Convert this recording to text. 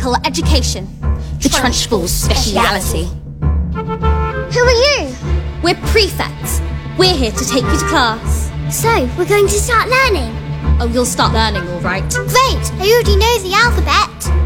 Physical education. The Trunchbull's speciality. Who are you? We're prefects. We're here to take you to class. So, we're going to start learning? Oh, you'll start learning, all right. Great! I already know the alphabet.